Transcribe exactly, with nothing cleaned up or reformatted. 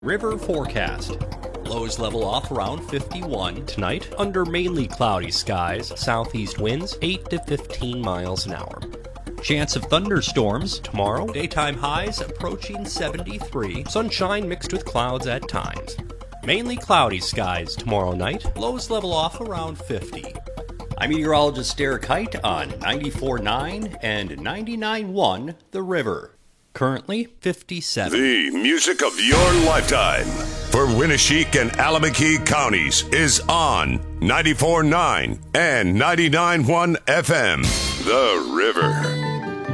River forecast. Lows level off around fifty-one. Tonight, under mainly cloudy skies, southeast winds eight to fifteen miles an hour. Chance of thunderstorms tomorrow. Daytime highs approaching seventy-three. Sunshine mixed with clouds at times. Mainly cloudy skies tomorrow night. Lows level off around fifty. I'm meteorologist Derek Height on ninety-four point nine and ninety-nine point one The River. Currently fifty-seven. The music of your lifetime for Winneshiek and Alameda counties is on ninety-four point nine and ninety-nine point one F M. The River.